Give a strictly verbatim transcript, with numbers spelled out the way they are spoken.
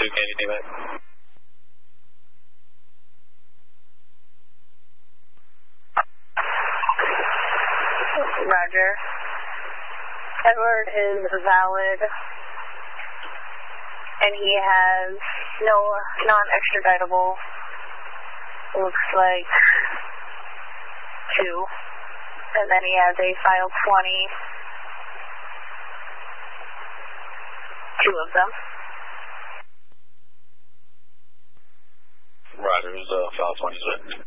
two, can you do it? Roger. Edward is valid, and he has no non-extraditable, looks like two, and then he has a file twenty, two of them. Roger, who's uh, file twenty, sir?